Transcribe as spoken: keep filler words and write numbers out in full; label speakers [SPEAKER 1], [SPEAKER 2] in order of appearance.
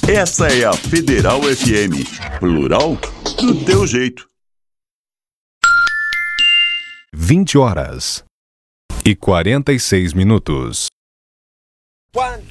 [SPEAKER 1] Essa é a Federal F M. Plural do teu jeito.
[SPEAKER 2] vinte horas e quarenta e seis minutos.
[SPEAKER 3] One,